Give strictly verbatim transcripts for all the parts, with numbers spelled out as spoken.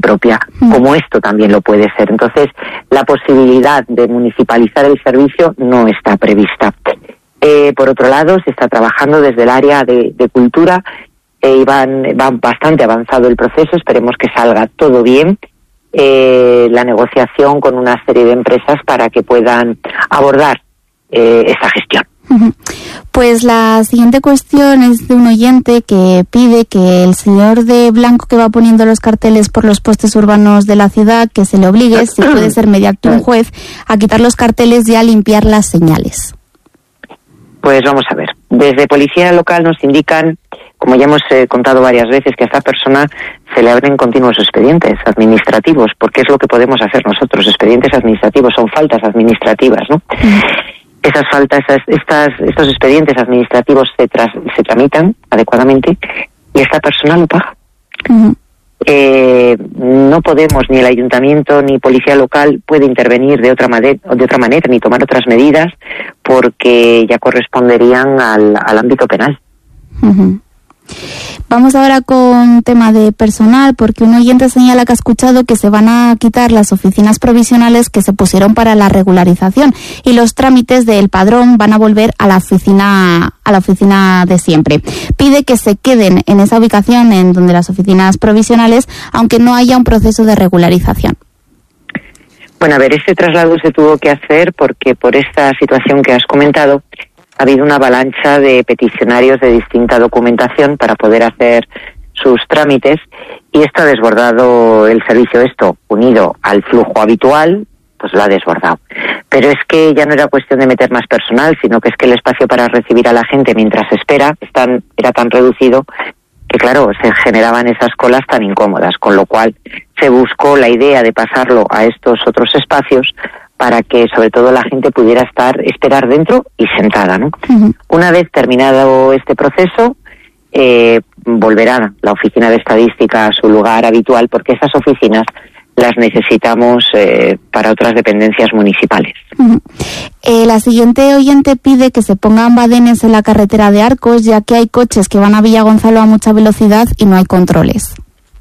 propia, mm. como esto también lo puede ser. Entonces, la posibilidad de municipalizar el servicio no está prevista. Eh, por otro lado, se está trabajando desde el área de, de cultura eh, y van, va bastante avanzado el proceso, esperemos que salga todo bien. Eh, la negociación con una serie de empresas para que puedan abordar eh, esta gestión. Pues la siguiente cuestión es de un oyente que pide que el señor de blanco que va poniendo los carteles por los postes urbanos de la ciudad, que se le obligue, si puede ser mediante un juez, a quitar los carteles y a limpiar las señales. Pues vamos a ver, desde Policía Local nos indican, como ya hemos eh, contado varias veces, que a esta persona se le abren continuos expedientes administrativos, porque es lo que podemos hacer nosotros. Expedientes administrativos son faltas administrativas, ¿no? Mm. Esas faltas, esas, estas, estos expedientes administrativos se, tras, se tramitan adecuadamente y esta persona lo paga. Uh-huh. Eh, no podemos, ni el ayuntamiento ni policía local puede intervenir de otra, made- de otra manera ni tomar otras medidas porque ya corresponderían al, al ámbito penal. Uh-huh. Vamos ahora con tema de personal, porque un oyente señala que ha escuchado que se van a quitar las oficinas provisionales que se pusieron para la regularización y los trámites del padrón van a volver a la oficina a la oficina de siempre. Pide que se queden en esa ubicación en donde las oficinas provisionales, aunque no haya un proceso de regularización. Bueno, a ver, este traslado se tuvo que hacer porque por esta situación que has comentado ha habido una avalancha de peticionarios de distinta documentación para poder hacer sus trámites y esto ha desbordado el servicio. Esto, unido al flujo habitual, pues lo ha desbordado. Pero es que ya no era cuestión de meter más personal, sino que es que el espacio para recibir a la gente mientras espera están, era tan reducido que, claro, se generaban esas colas tan incómodas, con lo cual se buscó la idea de pasarlo a estos otros espacios para que sobre todo la gente pudiera estar, esperar dentro y sentada, ¿no? Uh-huh. Una vez terminado este proceso, eh, volverá la oficina de estadística a su lugar habitual, porque esas oficinas las necesitamos eh, para otras dependencias municipales. Uh-huh. Eh, la siguiente oyente pide que se pongan badenes en la carretera de Arcos, ya que hay coches que van a Villagonzalo a mucha velocidad y no hay controles.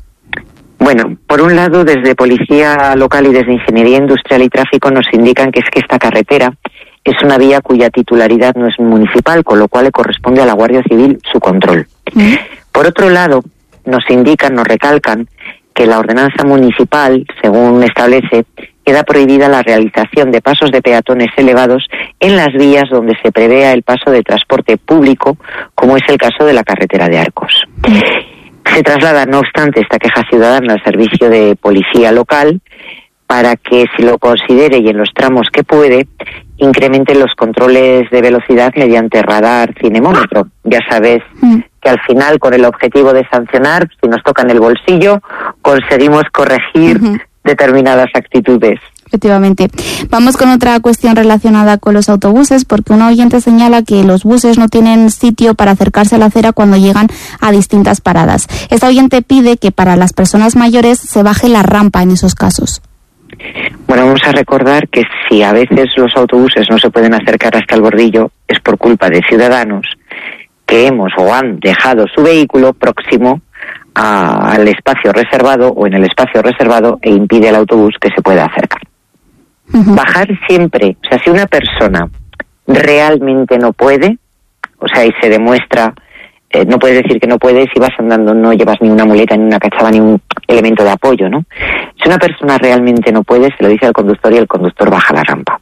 Bueno, por un lado, desde Policía Local y desde Ingeniería Industrial y Tráfico nos indican que es que esta carretera es una vía cuya titularidad no es municipal, con lo cual le corresponde a la Guardia Civil su control. ¿Mm? Por otro lado, nos indican, nos recalcan, que la ordenanza municipal, según establece, queda prohibida la realización de pasos de peatones elevados en las vías donde se prevea el paso de transporte público, como es el caso de la carretera de Arcos. ¿Mm? Se traslada, no obstante, esta queja ciudadana al servicio de policía local para que, si lo considere y en los tramos que puede, incrementen los controles de velocidad mediante radar cinemómetro. Ya sabes mm. que al final, con el objetivo de sancionar, si nos tocan el bolsillo, conseguimos corregir uh-huh. determinadas actitudes. Efectivamente. Vamos con otra cuestión relacionada con los autobuses, porque un oyente señala que los buses no tienen sitio para acercarse a la acera cuando llegan a distintas paradas. Esta oyente pide que para las personas mayores se baje la rampa en esos casos. Bueno, vamos a recordar que si a veces los autobuses no se pueden acercar hasta el bordillo, es por culpa de ciudadanos que hemos o han dejado su vehículo próximo a, al espacio reservado o en el espacio reservado e impide al autobús que se pueda acercar. Uh-huh. Bajar siempre, o sea, si una persona realmente no puede, o sea, y se demuestra, eh, no puedes decir que no puedes si vas andando, no llevas ni una muleta, ni una cachava, ni un elemento de apoyo, ¿no? Si una persona realmente no puede, se lo dice al conductor y el conductor baja la rampa.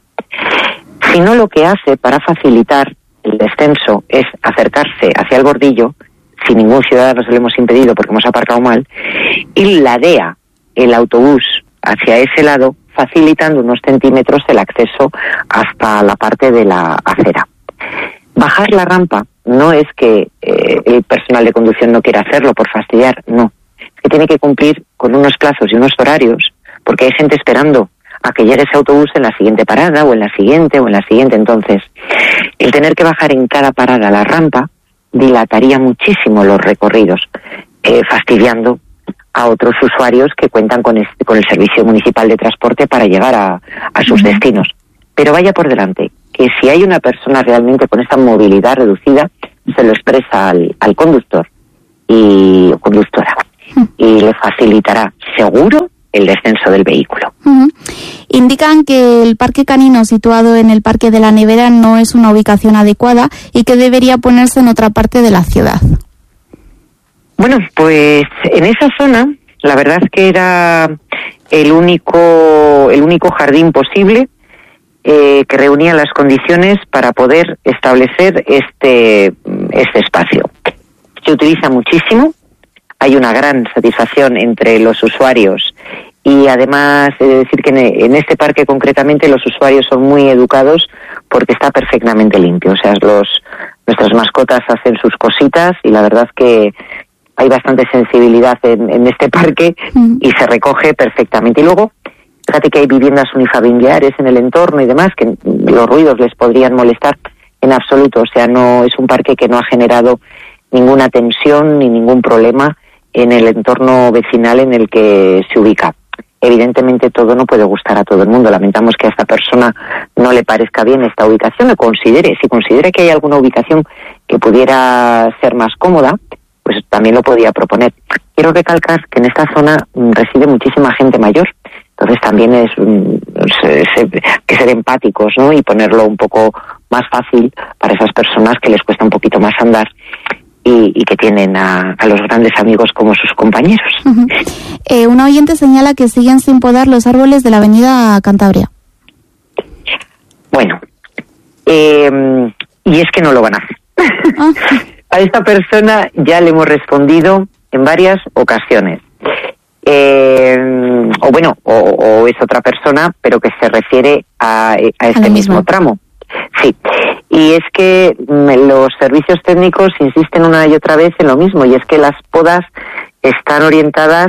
Si no, lo que hace para facilitar el descenso es acercarse hacia el bordillo, si ningún ciudadano se lo hemos impedido porque hemos aparcado mal, y ladea el autobús hacia ese lado, facilitando unos centímetros el acceso hasta la parte de la acera. Bajar la rampa no es que eh, el personal de conducción no quiera hacerlo por fastidiar, no. Es que tiene que cumplir con unos plazos y unos horarios, porque hay gente esperando a que llegue ese autobús en la siguiente parada, o en la siguiente, o en la siguiente. Entonces, el tener que bajar en cada parada la rampa dilataría muchísimo los recorridos, eh, fastidiando a otros usuarios que cuentan con, este, con el servicio municipal de transporte para llegar a, a sus uh-huh. destinos. Pero vaya por delante, que si hay una persona realmente con esta movilidad reducida, se lo expresa al, al conductor y conductora. y le facilitará seguro el descenso del vehículo. Uh-huh. Indican que el parque canino situado en el Parque de la Nevera no es una ubicación adecuada y que debería ponerse en otra parte de la ciudad. Bueno, pues en esa zona la verdad es que era el único el único jardín posible eh, que reunía las condiciones para poder establecer este este espacio. Se utiliza muchísimo. Hay una gran satisfacción entre los usuarios y además he de decir que en este parque concretamente los usuarios son muy educados porque está perfectamente limpio. O sea, los nuestras mascotas hacen sus cositas y la verdad es que hay bastante sensibilidad en, en este parque y se recoge perfectamente. Y luego, fíjate que hay viviendas unifamiliares en el entorno y demás, que los ruidos les podrían molestar en absoluto. O sea, no es un parque que no ha generado ninguna tensión ni ningún problema en el entorno vecinal en el que se ubica. Evidentemente todo no puede gustar a todo el mundo. Lamentamos que a esta persona no le parezca bien esta ubicación o considere, si considera que hay alguna ubicación que pudiera ser más cómoda, pues también lo podía proponer. Quiero recalcar que en esta zona reside muchísima gente mayor, entonces también es se, se, que ser empáticos, ¿no? Y ponerlo un poco más fácil para esas personas que les cuesta un poquito más andar y, y que tienen a, a los grandes amigos como sus compañeros. Uh-huh. Eh, una oyente señala que siguen sin podar los árboles de la avenida Cantabria. Bueno, eh, y es que no lo van a hacer. Ah. A esta persona ya le hemos respondido en varias ocasiones. Eh, o bueno, o, o es otra persona, pero que se refiere a, a este mismo. mismo tramo. Sí, y es que los servicios técnicos insisten una y otra vez en lo mismo, y es que las podas están orientadas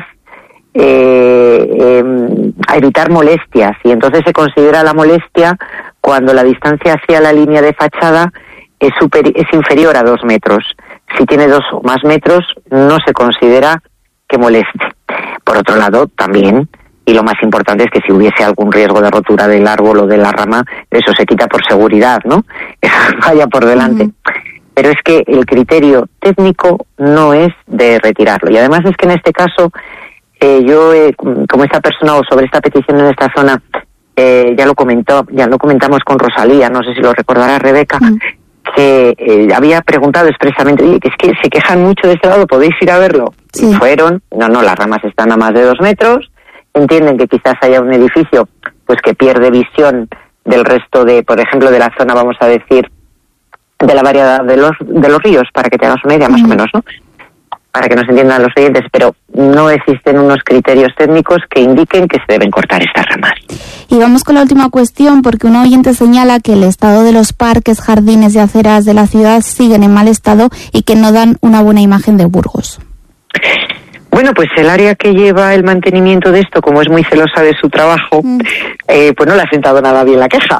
eh, eh, a evitar molestias, y entonces se considera la molestia cuando la distancia hacia la línea de fachada es, super, es inferior a dos metros. Si tiene dos o más metros, no se considera que moleste. Por otro lado, también, y lo más importante es que si hubiese algún riesgo de rotura del árbol o de la rama, eso se quita por seguridad, ¿no? Eso vaya por delante. Uh-huh. Pero es que el criterio técnico no es de retirarlo. Y además es que en este caso, eh, yo, eh, como esta persona o sobre esta petición en esta zona, eh, ya lo comentó, ya lo comentamos con Rosalía, no sé si lo recordará Rebeca, uh-huh. que eh, había preguntado expresamente, oye, que es que se quejan mucho de este lado, ¿podéis ir a verlo? Sí. Y fueron, no, no, las ramas están a más de dos metros, entienden que quizás haya un edificio pues que pierde visión del resto de, por ejemplo, de la zona, vamos a decir, de la variedad de los de los ríos, para que te hagas una idea más uh-huh. o menos, ¿no? Para que nos entiendan los oyentes, pero no existen unos criterios técnicos que indiquen que se deben cortar estas ramas. Y vamos con la última cuestión, porque un oyente señala que el estado de los parques, jardines y aceras de la ciudad siguen en mal estado y que no dan una buena imagen de Burgos. Bueno, pues el área que lleva el mantenimiento de esto, como es muy celosa de su trabajo, mm. eh, pues no le ha sentado nada bien la queja,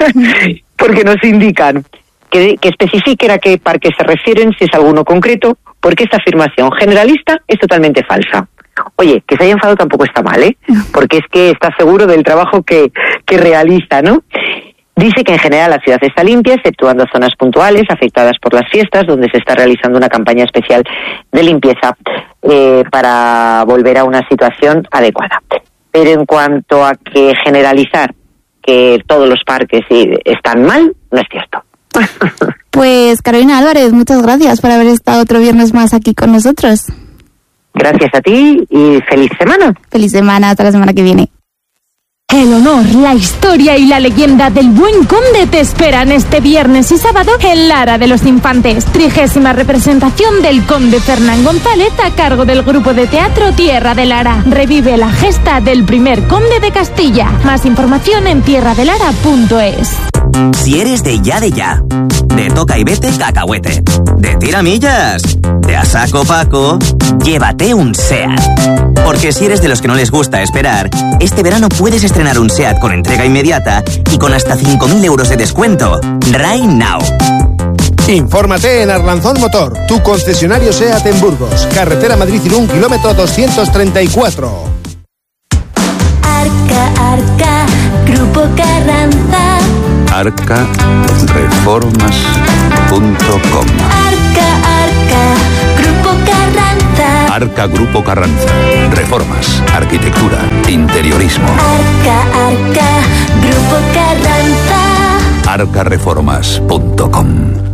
porque nos indican que, que especifiquen a qué parque se refieren, si es alguno concreto, porque esta afirmación generalista es totalmente falsa. Oye, que se haya enfadado tampoco está mal, ¿eh? Porque es que está seguro del trabajo que, que realiza, ¿no? Dice que en general la ciudad está limpia, exceptuando zonas puntuales afectadas por las fiestas, donde se está realizando una campaña especial de limpieza eh, para volver a una situación adecuada. Pero en cuanto a que generalizar que todos los parques están mal, no es cierto. Pues Carolina Álvarez, muchas gracias por haber estado otro viernes más aquí con nosotros. Gracias a ti y feliz semana. Feliz semana, hasta la semana que viene. El honor, la historia y la leyenda del Buen Conde te esperan este viernes y sábado en Lara de los Infantes. Trigésima representación del Conde Fernán González a cargo del grupo de teatro Tierra de Lara. Revive la gesta del primer conde de Castilla. Más información en tierra de lara punto es. Si eres de ya de ya, de toca y vete cacahuete, de tiramillas, de a saco paco, llévate un SEAT. Porque si eres de los que no les gusta esperar, este verano puedes estrenar un SEAT con entrega inmediata y con hasta cinco mil euros de descuento. Right now. Infórmate en Arlanzón Motor, tu concesionario SEAT en Burgos, carretera Madrid-Irún, kilómetro doscientos treinta y cuatro. Arca, Arca, Grupo Carranza. arca reformas punto com. Arca, Arca, Grupo Carranza. Arca Grupo Carranza. Reformas, arquitectura, interiorismo. Arca, Arca, Grupo Carranza. arca reformas punto com